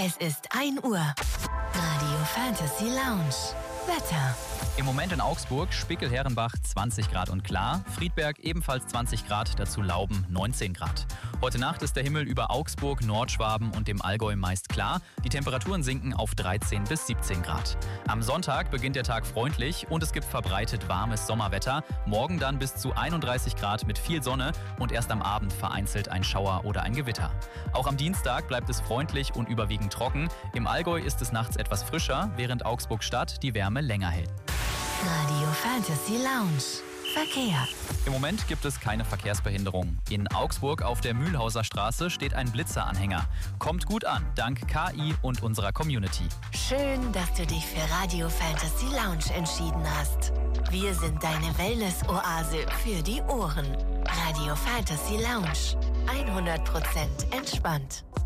Es ist 1 Uhr. Radio Fantasy Lounge. Wetter. Im Moment in Augsburg, Spickel-Herrenbach 20 Grad und klar, Friedberg ebenfalls 20 Grad, dazu Lauben 19 Grad. Heute Nacht ist der Himmel über Augsburg, Nordschwaben und dem Allgäu meist klar. Die Temperaturen sinken auf 13 bis 17 Grad. Am Sonntag beginnt der Tag freundlich und es gibt verbreitet warmes Sommerwetter. Morgen dann bis zu 31 Grad mit viel Sonne und erst am Abend vereinzelt ein Schauer oder ein Gewitter. Auch am Dienstag bleibt es freundlich und überwiegend trocken. Im Allgäu ist es nachts etwas frischer, während Augsburg-Stadt die Wärme länger hält. Radio Fantasy Lounge. Verkehr. Im Moment gibt es keine Verkehrsbehinderung. In Augsburg auf der Mühlhauser Straße steht ein Blitzeranhänger. Kommt gut an, dank KI und unserer Community. Schön, dass du dich für Radio Fantasy Lounge entschieden hast. Wir sind deine Wellness-Oase für die Ohren. Radio Fantasy Lounge. 100% entspannt.